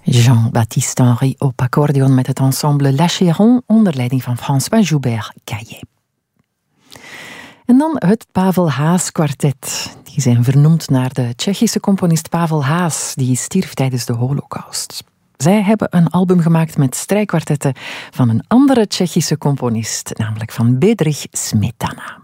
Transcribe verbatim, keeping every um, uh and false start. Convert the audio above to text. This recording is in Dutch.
Jean-Baptiste Henry op accordeon met het ensemble La Chéron onder leiding van François Joubert Caillet. En dan het Pavel Haas kwartet. Die zijn vernoemd naar de Tsjechische componist Pavel Haas, die stierf tijdens de Holocaust. Zij hebben een album gemaakt met strijkkwartetten van een andere Tsjechische componist, namelijk van Bedřich Smetana.